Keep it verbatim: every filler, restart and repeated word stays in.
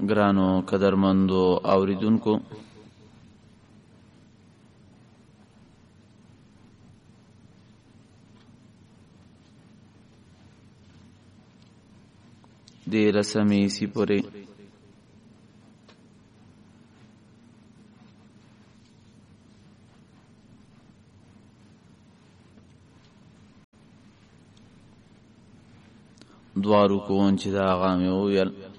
ګرانو قدرمندو اوریدونکو، د رسمي سی پورې دوارو کوون چې دا هغه مې وویل